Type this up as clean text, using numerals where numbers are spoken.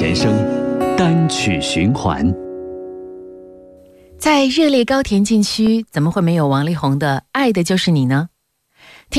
人生单曲循环。 在热烈高田禁区，怎么会没有王力宏的《爱的就是你》呢？